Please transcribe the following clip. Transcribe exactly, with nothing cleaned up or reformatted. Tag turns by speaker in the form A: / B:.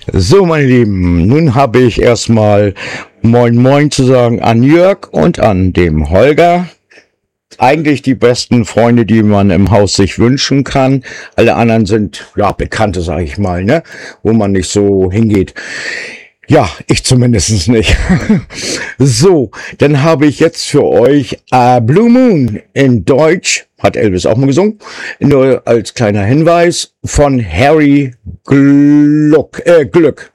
A: So, meine Lieben, nun habe ich erstmal Moin Moin zu sagen an Jörg und an dem Holger. Eigentlich die besten Freunde, die man im Haus sich wünschen kann. Alle anderen sind, ja, Bekannte, sage ich mal, ne, wo man nicht so hingeht. Ja, ich zumindest nicht. So, dann habe ich jetzt für euch äh, Blue Moon in Deutsch, hat Elvis auch mal gesungen, nur als kleiner Hinweis, von Harry Gluck, äh, Glück.